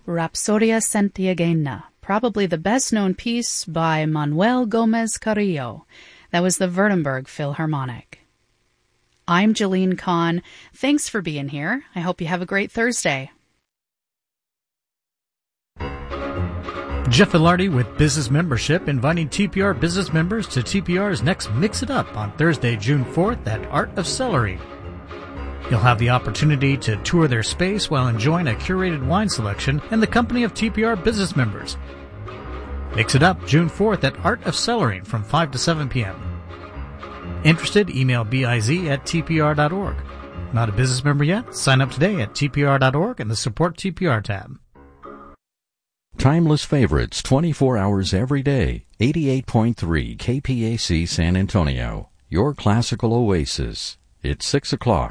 Rapsodia Santiagueña, probably the best-known piece by Manuel Gomez Carrillo. That was the Württemberg Philharmonic. I'm Jeline Kahn. Thanks for being here. I hope you have a great Thursday. Jeff Ilardi with Business Membership, inviting TPR business members to TPR's next Mix It Up on Thursday, June 4th at Art of Celery. You'll have the opportunity to tour their space while enjoying a curated wine selection and the company of TPR business members. Mix It Up June 4th at Art of Celery from 5 to 7 p.m. Interested? Email biz@tpr.org. Not a business member yet? Sign up today at tpr.org in the Support TPR tab. Timeless favorites 24 hours every day. 88.3 KPAC San Antonio. Your classical oasis. It's 6 o'clock.